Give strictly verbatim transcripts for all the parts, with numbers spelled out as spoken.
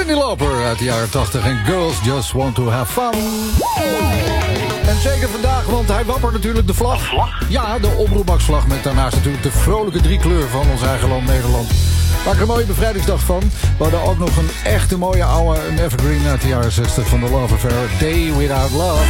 Cyndi Lauper uit de jaren tachtig en Girls Just Want To Have Fun. En zeker vandaag, want hij wappert natuurlijk de vlag. vlag? Ja, de omroepmaksvlag met daarnaast natuurlijk de vrolijke driekleur van ons eigen land Nederland. Maak er een mooie bevrijdingsdag van. We hadden ook nog een echte mooie oude een evergreen uit de jaren zestig van de Love Affair, Day Without Love.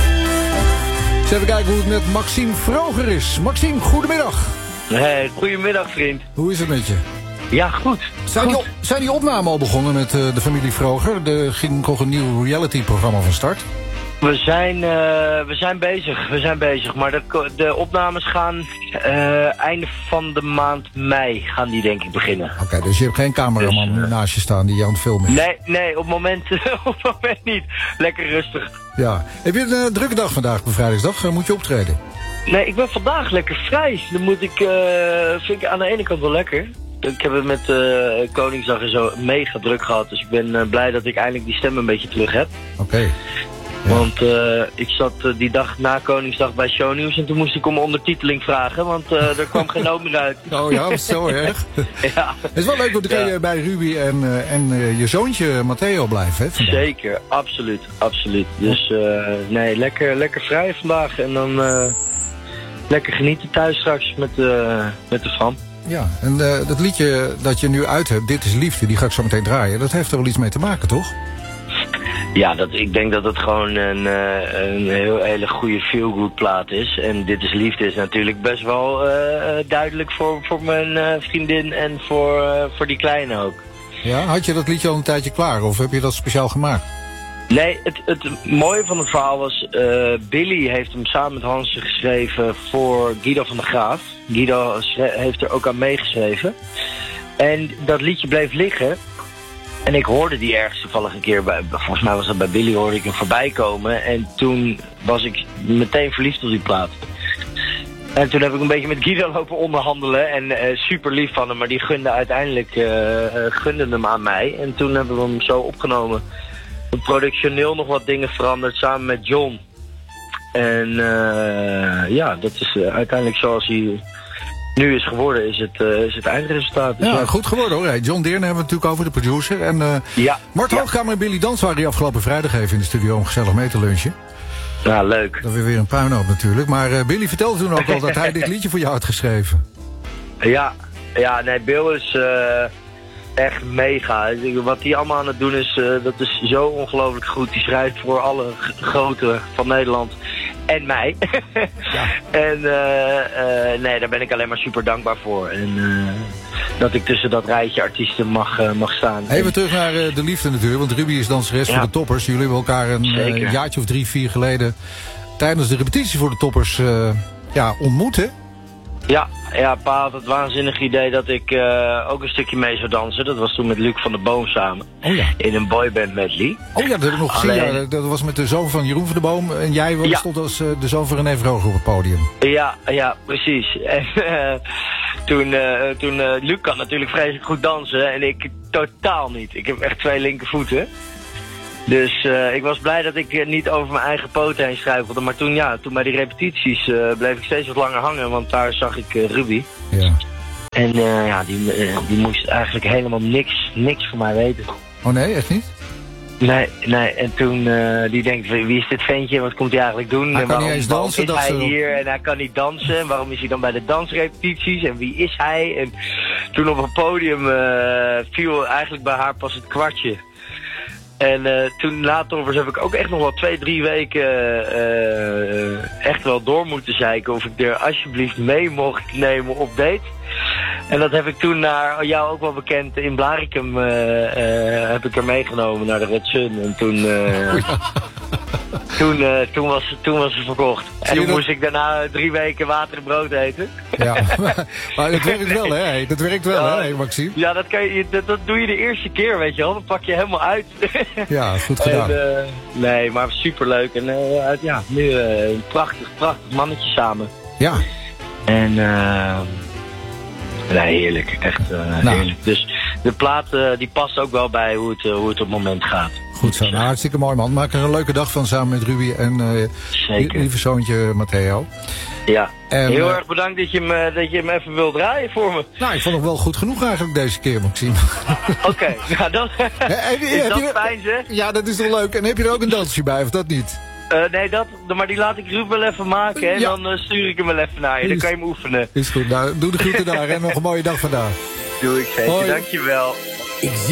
Eens even kijken hoe het met Maxime Vroger is. Maxime, goedemiddag. Hey, goedemiddag vriend. Hoe is het met je? Ja, goed. Zijn, goed. Die, zijn die opnamen al begonnen met uh, de familie Vroger? Er ging nog een nieuw reality-programma van start. We zijn, uh, we zijn bezig, we zijn bezig. Maar de, de opnames gaan uh, einde van de maand mei gaan die denk ik beginnen. Oké, okay, dus je hebt geen cameraman dus, uh, naast je staan die je aan het filmen is? Nee, nee, op het moment, op het moment niet. Lekker rustig. Ja. Heb je een uh, drukke dag vandaag, bevrijdingsdag? Uh, moet je optreden? Nee, ik ben vandaag lekker vrij. Dan moet ik, uh, vind ik aan de ene kant wel lekker. Ik heb het met uh, Koningsdag en zo mega druk gehad. Dus ik ben uh, blij dat ik eindelijk die stem een beetje terug heb. Oké. Okay. Ja. Want uh, ik zat uh, die dag na Koningsdag bij Shownieuws en toen moest ik om ondertiteling vragen, want uh, er kwam geen nood meer uit. Oh ja, zo erg. Ja. Het is wel leuk, want dan kun je ja. bij Ruby en, uh, en uh, je zoontje Matteo blijven, hè? Vandaag. Zeker, absoluut, absoluut. Dus uh, nee, lekker, lekker vrij vandaag en dan uh, lekker genieten thuis straks met, uh, met de fam. Ja, en uh, dat liedje dat je nu uit hebt, Dit is Liefde, die ga ik zo meteen draaien, dat heeft er wel iets mee te maken, toch? Ja, dat, ik denk dat het gewoon een, een heel hele goede feel-good plaat is. En Dit is Liefde is natuurlijk best wel uh, duidelijk voor, voor mijn uh, vriendin en voor, uh, voor die kleine ook. Ja, had je dat liedje al een tijdje klaar of heb je dat speciaal gemaakt? Nee, het, het mooie van het verhaal was, uh, Billy heeft hem samen met Hans geschreven voor Guido van der Graaf. Guido heeft er ook aan meegeschreven. En dat liedje bleef liggen. En ik hoorde die ergens toevallig een keer, bij, volgens mij was dat bij Billy, hoorde ik hem voorbij komen. En toen was ik meteen verliefd op die plaat. En toen heb ik een beetje met Guido lopen onderhandelen. En uh, super lief van hem, maar die gunde uiteindelijk uh, gunde hem aan mij. En toen hebben we hem zo opgenomen. Productioneel nog wat dingen veranderd samen met John. En uh, ja, dat is uh, uiteindelijk zoals hij nu is geworden, is het, uh, is het eindresultaat. Dus ja, ja, goed geworden hoor. Hey, John Deerne hebben we natuurlijk over, de producer. En uh, ja, Mart ja. Hoogkamer en Billy Dans waren die afgelopen vrijdag even in de studio om gezellig mee te lunchen. Ja, leuk. Dat weer weer een puinhoop natuurlijk. Maar uh, Billy vertelde toen ook al dat hij dit liedje voor jou had geschreven. Ja, ja nee, Bill is uh, echt mega. Wat hij allemaal aan het doen is, uh, dat is zo ongelooflijk goed. Die schrijft voor alle grote van Nederland. En mij. Ja. En uh, uh, nee, daar ben ik alleen maar super dankbaar voor. En uh, dat ik tussen dat rijtje artiesten mag, uh, mag staan. Even terug naar uh, de liefde natuurlijk. Want Ruby is danseres ja. voor de Toppers. Jullie hebben elkaar een uh, jaartje of drie, vier geleden tijdens de repetitie voor de Toppers uh, ja, ontmoet, hè? Ja, ja, Pa had het waanzinnige idee dat ik uh, ook een stukje mee zou dansen. Dat was toen met Luc van der Boom samen. Oh ja. In een boyband medley. Oh ja, dat heb ik nog gezien. Ja, dat was met de zoon van Jeroen van der Boom. En jij ja. stond als uh, de zoon van René Vroger op het podium. Ja, ja, precies. En uh, toen, uh, toen uh, Luc kan natuurlijk vreselijk goed dansen. En ik totaal niet. Ik heb echt twee linkervoeten. Dus uh, ik was blij dat ik uh, niet over mijn eigen poten heen struikelde. Maar toen, ja, toen bij die repetities uh, bleef ik steeds wat langer hangen. Want daar zag ik uh, Ruby. Ja. En uh, ja, die, uh, die moest eigenlijk helemaal niks, niks van mij weten. Oh nee, echt niet? Nee, nee. En toen, uh, die denkt, wie is dit ventje? Wat komt hij eigenlijk doen? Hij en kan waarom, niet eens dansen. waarom is dat hij ze... hier? En hij kan niet dansen. En waarom is hij dan bij de dansrepetities? En wie is hij? En toen op het podium uh, viel eigenlijk bij haar pas het kwartje. En uh, toen later heb ik ook echt nog wel twee, drie weken uh, echt wel door moeten zeiken of ik er alsjeblieft mee mocht nemen op date. En dat heb ik toen naar jou ook wel bekend in Blaricum uh, uh, heb ik er meegenomen naar de Red Sun. En toen, uh, toen, uh, toen, was, toen was ze verkocht. En toen dat... moest ik daarna drie weken water en brood eten. Ja, maar, maar dat werkt wel hè, dat werkt wel ja, hè Maxime? Ja, dat, kan je, dat, dat doe je de eerste keer, weet je wel. Dan pak je helemaal uit. Ja, goed gedaan. En, uh, nee, maar superleuk. En uh, ja, nu uh, een prachtig, prachtig mannetje samen. Ja. En uh, nee, heerlijk. Echt uh, nou. heerlijk. Dus de plaat uh, die past ook wel bij hoe het, uh, hoe het op het moment gaat. Goed zo, nou, hartstikke mooi man. Maak er een leuke dag van samen met Ruby en uh, Zeker. lieve zoontje Matteo. Ja, en, heel uh, erg bedankt dat je, hem, dat je hem even wilt draaien voor me. Nou, ik vond het wel goed genoeg eigenlijk deze keer, moet ik zien. Oké, okay, nou dat heb je, is heb dat je, fijn zeg. Ja, dat is toch leuk. En heb je er ook een dansje bij, of dat niet? Uh, nee, dat, maar die laat ik Ruud wel even maken en ja. dan uh, stuur ik hem wel even naar je. Dan is, kan je hem oefenen. Is goed, nou, doe de groeten daar en nog een mooie dag vandaag. Doe ik zeker, dankjewel. Ik